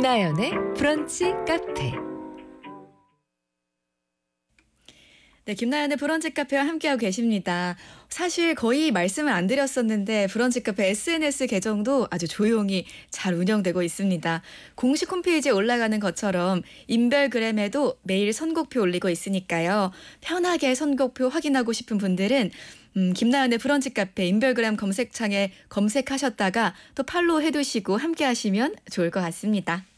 김나연의 브런치 카페. 네, 김나연의 브런치 카페와 함께하고 계십니다. 사실 거의 말씀을 안 드렸었는데 브런치 카페 SNS 계정도 아주 조용히 잘 운영되고 있습니다. 공식 홈페이지에 올라가는 것처럼 인별그램에도 매일 선곡표 올리고 있으니까요. 편하게 선곡표 확인하고 싶은 분들은 김나연의 브런치 카페 인별그램 검색창에 검색하셨다가 또 팔로우 해두시고 함께하시면 좋을 것 같습니다.